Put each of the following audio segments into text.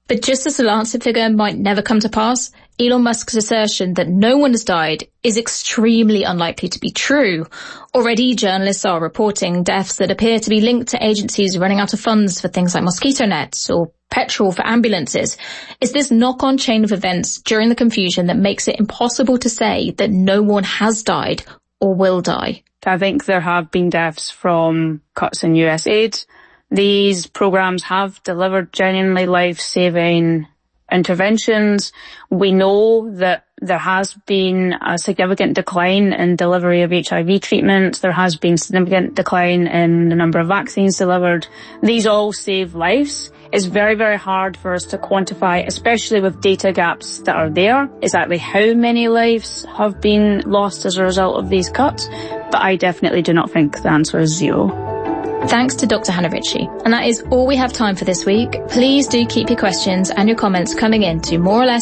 But just as the Lancet figure might never come to pass, Elon Musk's assertion that no one has died is extremely unlikely to be true. Already, journalists are reporting deaths that appear to be linked to agencies running out of funds for things like mosquito nets or petrol for ambulances. It's this knock-on chain of events during the confusion that makes it impossible to say that no one has died or will die. I think there have been deaths from cuts in US aid. These programs have delivered genuinely life-saving interventions. We know that there has been a significant decline in delivery of HIV treatments. There has been significant decline in the number of vaccines delivered. These all save lives. It's very, very hard for us to quantify, especially with data gaps that are there, exactly how many lives have been lost as a result of these cuts. But I definitely do not think the answer is zero. Thanks to Dr. Hannah Ritchie. And that is all we have time for this week. Please do keep your questions and your comments coming in to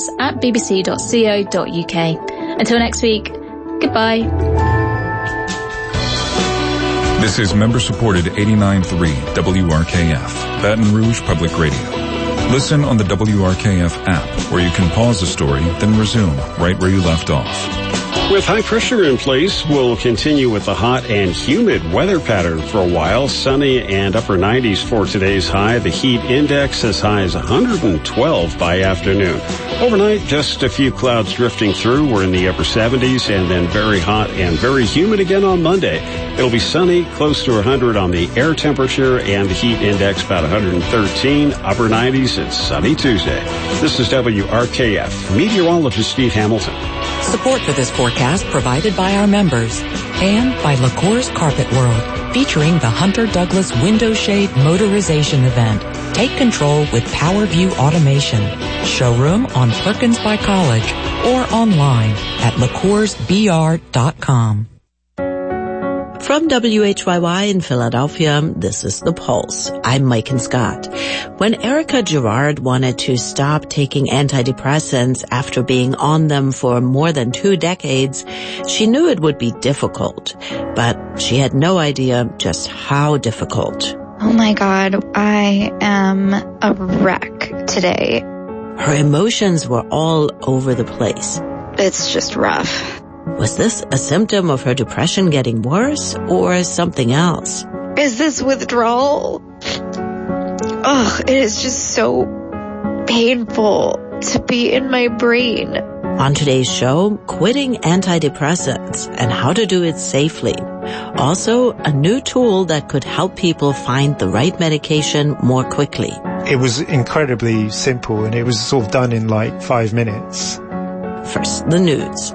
moreless@bbc.co.uk. Until next week, goodbye. This is member-supported 89.3 WRKF, Baton Rouge Public Radio. Listen on the WRKF app, where you can pause the story, then resume right where you left off. With high pressure in place, we'll continue with the hot and humid weather pattern for a while. Sunny and upper 90s for today's high. The heat index as high as 112 by afternoon. Overnight, just a few clouds drifting through. We're in the upper 70s, and then very hot and very humid again on Monday. It'll be sunny, close to 100 on the air temperature, and the heat index about 113. Upper 90s, it's sunny Tuesday. This is WRKF. Meteorologist Steve Hamilton. Support for this forecast provided by our members and by LaCour's Carpet World, featuring the Hunter Douglas Window Shade Motorization Event. Take control with PowerView Automation. Showroom on Perkins by College or online at LaCoursBR.com. From WHYY in Philadelphia, this is The Pulse. I'm Maiken Scott. When Erica Gerard wanted to stop taking antidepressants after being on them for more than 2 decades, she knew it would be difficult, but she had no idea just how difficult. Oh my God, I am a wreck today. Her emotions were all over the place. It's just rough. Was this a symptom of her depression getting worse or something else? Is this withdrawal? Ugh, it is just so painful to be in my brain. On today's show, quitting antidepressants and how to do it safely. Also, a new tool that could help people find the right medication more quickly. It was incredibly simple, and it was sort of done in like 5 minutes. First, the news.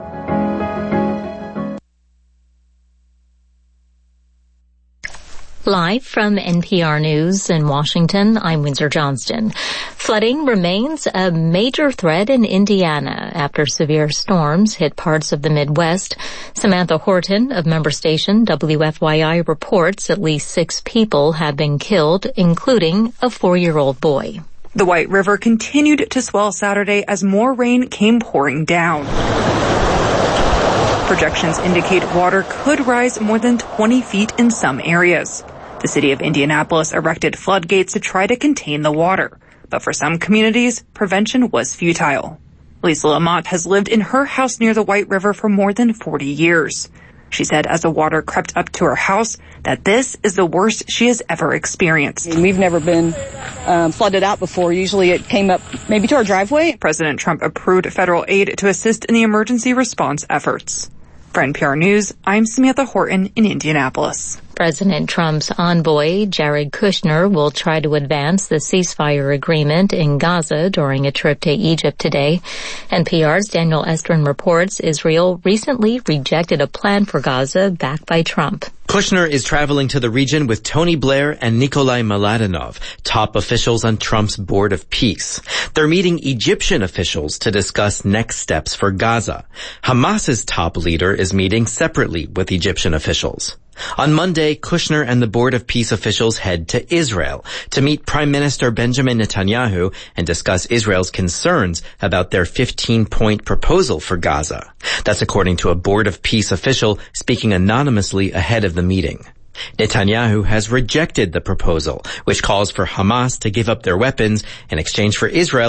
Live from NPR News in Washington, I'm Windsor Johnston. Flooding remains a major threat in Indiana after severe storms hit parts of the Midwest. Samantha Horton of member station WFYI reports at least 6 people have been killed, including a 4-year-old boy. The White River continued to swell Saturday as more rain came pouring down. Projections indicate water could rise more than 20 feet in some areas. The city of Indianapolis erected floodgates to try to contain the water. But for some communities, prevention was futile. Lisa Lamont has lived in her house near the White River for more than 40 years. She said as the water crept up to her house that this is the worst she has ever experienced. We've never been flooded out before. Usually it came up maybe to our driveway. President Trump approved federal aid to assist in the emergency response efforts. For NPR News, I'm Samantha Horton in Indianapolis. President Trump's envoy, Jared Kushner, will try to advance the ceasefire agreement in Gaza during a trip to Egypt today. NPR's Daniel Estrin reports Israel recently rejected a plan for Gaza backed by Trump. Kushner is traveling to the region with Tony Blair and Nikolai Mladenov, top officials on Trump's Board of Peace. They're meeting Egyptian officials to discuss next steps for Gaza. Hamas's top leader is meeting separately with Egyptian officials. On Monday, Kushner and the Board of Peace officials head to Israel to meet Prime Minister Benjamin Netanyahu and discuss Israel's concerns about their 15-point proposal for Gaza. That's according to a Board of Peace official speaking anonymously ahead of the meeting. Netanyahu has rejected the proposal, which calls for Hamas to give up their weapons in exchange for Israel